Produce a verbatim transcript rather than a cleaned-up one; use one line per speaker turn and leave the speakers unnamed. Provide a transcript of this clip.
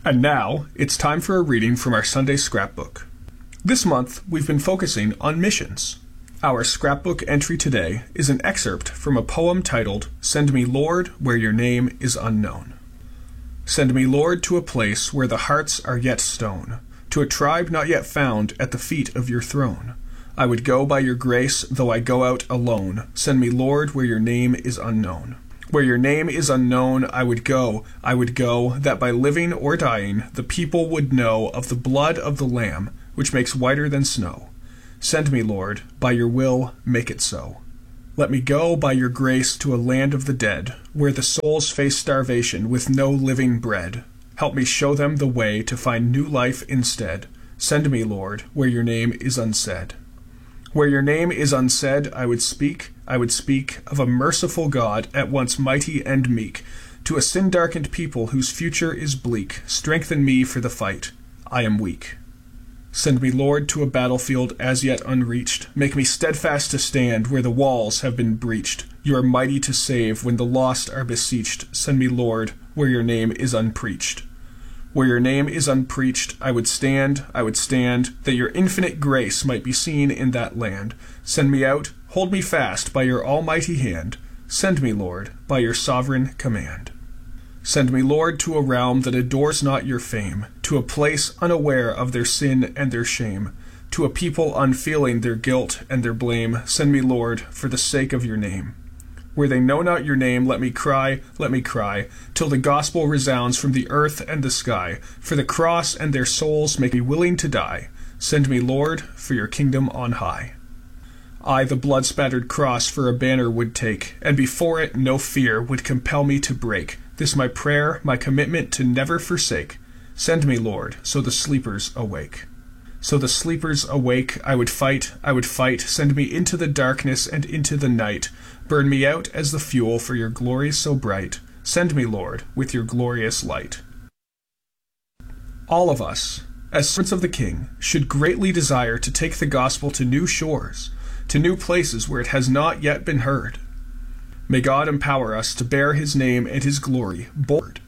And now, it's time for a reading from our Sunday scrapbook. This month, we've been focusing on missions. Our scrapbook entry today is an excerpt from a poem titled, "Send Me, Lord, Where Your Name is Unknown." Send me, Lord, to a place where the hearts are yet stone, to a tribe not yet found at the feet of your throne. I would go by your grace, though I go out alone. Send me, Lord, where your name is unknown. Where your name is unknown, I would go, I would go, that by living or dying, the people would know of the blood of the Lamb, which makes whiter than snow. Send me, Lord, by your will, make it so. Let me go by your grace to a land of the dead, where the souls face starvation with no living bread. Help me show them the way to find new life instead. Send me, Lord, where your name is unsaid. Where your name is unsaid, I would speak, I would speak of a merciful God at once mighty and meek, to a sin-darkened people whose future is bleak. Strengthen me for the fight. I am weak. Send me, Lord, to a battlefield as yet unreached. Make me steadfast to stand where the walls have been breached. You are mighty to save when the lost are beseeched. Send me, Lord, where your name is unpreached. Where your name is unpreached, I would stand, I would stand, that your infinite grace might be seen in that land. Send me out, hold me fast by your almighty hand. Send me, Lord, by your sovereign command. Send me, Lord, to a realm that adores not your fame, to a place unaware of their sin and their shame, to a people unfeeling their guilt and their blame. Send me, Lord, for the sake of your name. Where they know not your name, let me cry, let me cry, till the gospel resounds from the earth and the sky. For the cross and their souls make me willing to die. Send me, Lord, for your kingdom on high. I the blood-spattered cross for a banner would take, and before it no fear would compel me to break. This my prayer, my commitment to never forsake. Send me, Lord, so the sleepers awake. So the sleepers awake, I would fight, I would fight. Send me into the darkness and into the night. Burn me out as the fuel for your glory so bright. Send me, Lord, with your glorious light. All of us, as servants of the King, should greatly desire to take the gospel to new shores, to new places where it has not yet been heard. May God empower us to bear his name and his glory bold,